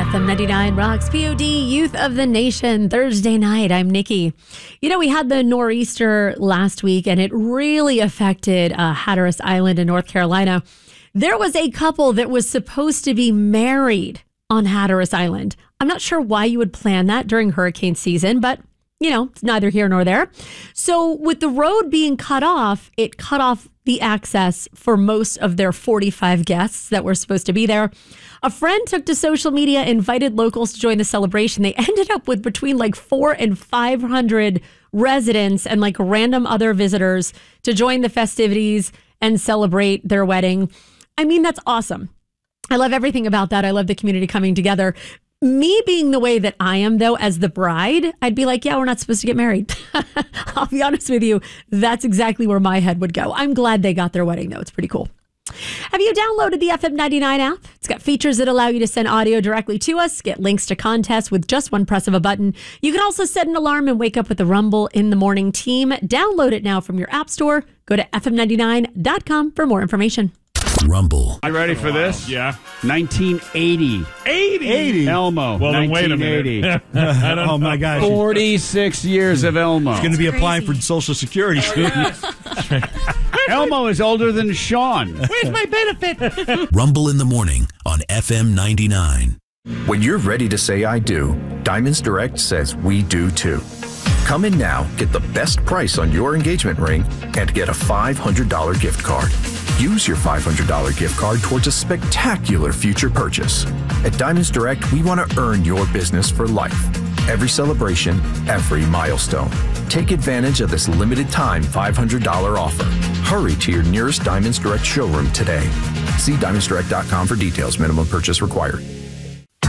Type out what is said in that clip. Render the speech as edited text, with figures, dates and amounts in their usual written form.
FM 99 rocks. POD, Youth of the Nation, Thursday night. I'm Nikki. You know, we had the nor'easter last week, and it really affected Hatteras Island in North Carolina. There was a couple that was supposed to be married on Hatteras Island. I'm not sure why you would plan that during hurricane season, but, you know, it's neither here nor there. So with the road being cut off, it cut off the access for most of their 45 guests that were supposed to be there. A friend took to social media, invited locals to join the celebration. They ended up with between like 400 and 500 residents and like random other visitors to join the festivities and celebrate their wedding. I mean, that's awesome. I love everything about that. I love the community coming together. Me being the way that I am, though, as the bride, I'd be like, yeah, we're not supposed to get married. I'll be honest with you. That's exactly where my head would go. I'm glad they got their wedding, though. It's pretty cool. Have you downloaded the FM 99 app? It's got features that allow you to send audio directly to us, get links to contests with just one press of a button. You can also set an alarm and wake up with the Rumble in the Morning team. Download it now from your app store. Go to fm99.com for more information. Rumble. You ready for this? Yeah. 1980. 80? Elmo. Well, then wait a 1980. minute. Oh, my gosh. 46 years of Elmo. He's going to be applying for Social Security soon. Elmo is older than Sean. Where's my benefit? Rumble in the Morning on FM 99. When you're ready to say I do, Diamonds Direct says we do too. Come in now, get the best price on your engagement ring, and get a $500 gift card. Use your $500 gift card towards a spectacular future purchase. At Diamonds Direct, we want to earn your business for life. Every celebration, every milestone. Take advantage of this limited time $500 offer. Hurry to your nearest Diamonds Direct showroom today. See diamondsdirect.com for details. Minimum purchase required.